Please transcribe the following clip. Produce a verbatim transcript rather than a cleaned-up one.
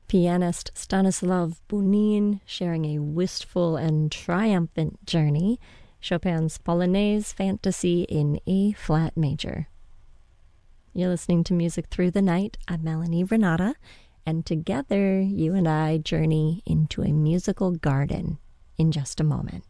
Pianist Stanislav Bunin sharing a wistful and triumphant journey, Chopin's Polonaise Fantasy in E flat major. You're listening to Music Through the Night. I'm Melanie Renata, and together you and I journey into a musical garden in just a moment.